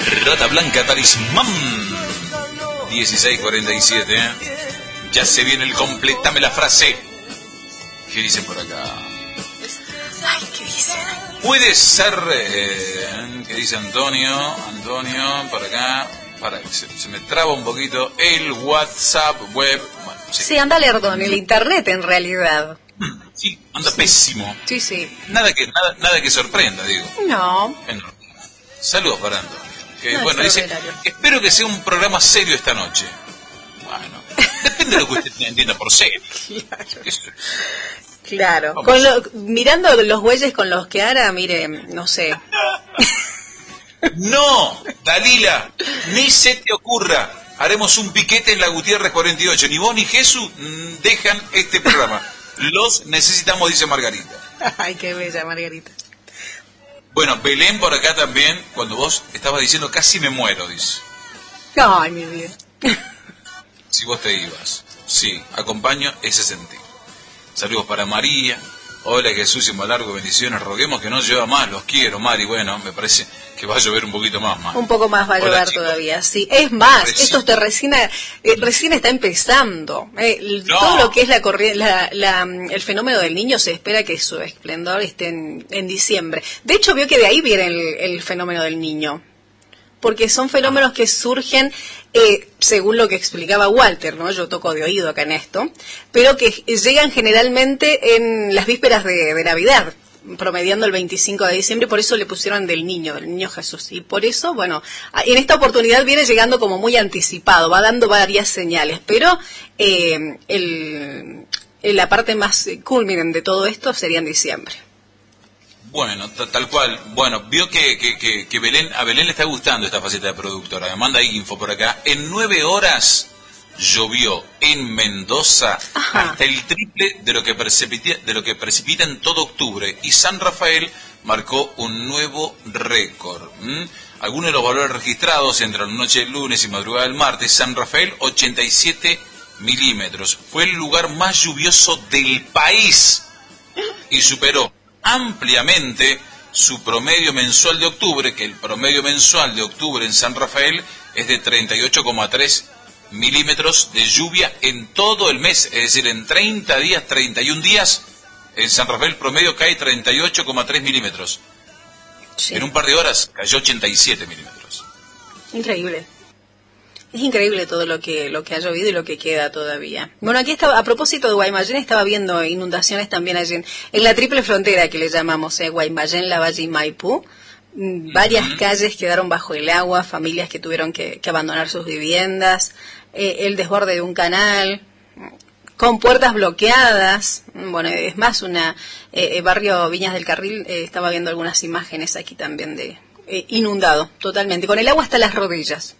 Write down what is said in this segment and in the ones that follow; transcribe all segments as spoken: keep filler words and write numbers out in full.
Rata Blanca Talismán. dieciséis cuarenta y siete. ¿eh? Ya se viene el completame la frase. ¿Qué dicen por acá? Ay, ¿qué dicen? Puede ser, eh, ¿qué dice Antonio? Antonio, por acá. Para, se, se me traba un poquito el WhatsApp web. Bueno, sí. sí, anda lerdo en el internet en realidad. Sí, anda sí. pésimo. Sí, sí. Nada que, nada, nada que sorprenda, digo. No. Saludos para Antonio. Que, no bueno, dice, espero que sea un programa serio esta noche. Bueno, depende de lo que usted entienda por serio. Claro. Eso. Claro. Con lo, mirando los güeyes con los que hará, mire, no sé. No, Dalila, ni se te ocurra. Haremos un piquete en la Gutiérrez cuarenta y ocho. Ni vos ni Jesús dejan este programa. Los necesitamos, dice Margarita. Ay, qué bella Margarita. Bueno, Belén por acá también, cuando vos estabas diciendo casi me muero, dice. Ay, mi vida. Si vos te ibas. Sí, acompaño ese sentir. Saludos para María. Hola Jesús y Malargo, bendiciones. Roguemos que no llueva más, los quiero, Mari. Bueno, me parece que va a llover un poquito más, Mari. Un poco más va a llover todavía, sí. Es más, recién. esto te recién, eh, recién está empezando. Eh, no. Todo lo que es la, la, la el fenómeno del niño se espera que su esplendor esté en, en diciembre. De hecho, veo que de ahí viene el, el fenómeno del niño. Porque son fenómenos que surgen, eh, según lo que explicaba Walter, ¿no? Yo toco de oído acá en esto, pero que llegan generalmente en las vísperas de, de Navidad, promediando el veinticinco de diciembre, por eso le pusieron del niño, del niño Jesús. Y por eso, bueno, en esta oportunidad viene llegando como muy anticipado, va dando varias señales, pero eh, el, la parte más culminante de todo esto sería en diciembre. Bueno, tal cual. Bueno, vio que, que, que, que Belén, a Belén le está gustando esta faceta de productora. Me manda info por acá. En nueve horas llovió en Mendoza Ajá. hasta el triple de lo que precipita, de lo que precipita en todo octubre. Y San Rafael marcó un nuevo récord. ¿Mm? Algunos de los valores registrados entre la noche del lunes y madrugada del martes. San Rafael, ochenta y siete milímetros. Fue el lugar más lluvioso del país y superó ampliamente su promedio mensual de octubre, que el promedio mensual de octubre en San Rafael es de treinta y ocho coma tres milímetros de lluvia en todo el mes, es decir, en treinta días, treinta y un días, en San Rafael promedio cae treinta y ocho coma tres milímetros. Sí. En un par de horas cayó ochenta y siete milímetros. Increíble. Es increíble todo lo que lo que ha llovido y lo que queda todavía. Bueno, aquí estaba, a propósito de Guaymallén, estaba viendo inundaciones también allí en, en la triple frontera que le llamamos, eh, Guaymallén, Lavalle y Maipú. Mm, varias uh-huh. calles quedaron bajo el agua, familias que tuvieron que, que abandonar sus viviendas, eh, el desborde de un canal, con puertas bloqueadas. Bueno, es más, una eh, barrio Viñas del Carril, eh, estaba viendo algunas imágenes aquí también de eh, inundado totalmente, con el agua hasta las rodillas.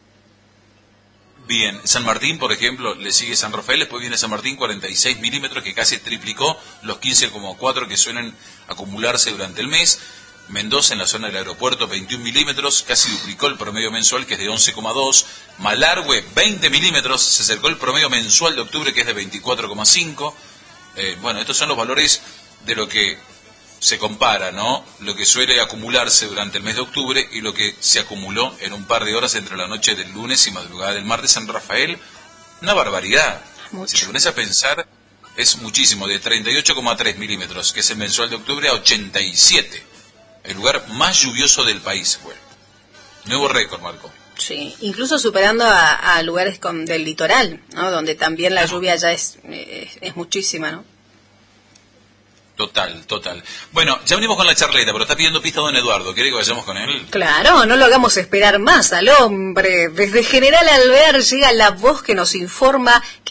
Bien, San Martín, por ejemplo, le sigue San Rafael, después viene San Martín, cuarenta y seis milímetros, que casi triplicó los quince coma cuatro que suelen acumularse durante el mes. Mendoza, en la zona del aeropuerto, veintiún milímetros, casi duplicó el promedio mensual, que es de once coma dos. Malargüe, veinte milímetros, se acercó el promedio mensual de octubre, que es de veinticuatro coma cinco. Eh, bueno, estos son los valores de lo que se compara, ¿no? Lo que suele acumularse durante el mes de octubre y lo que se acumuló en un par de horas entre la noche del lunes y madrugada del martes. San Rafael, una barbaridad. Mucho. Si te pones a pensar, es muchísimo, de treinta y ocho coma tres milímetros, que es el mensual de octubre, a ochenta y siete. El lugar más lluvioso del país fue. Nuevo récord, Marco. Sí, incluso superando a, a lugares con, del litoral, ¿no? Donde también la lluvia ya es, es, es muchísima, ¿no? Total, total. Bueno, ya venimos con la charleta, pero está pidiendo pista don Eduardo. ¿Quiere que vayamos con él? Claro, no lo hagamos esperar más al hombre. Desde General Alvear llega la voz que nos informa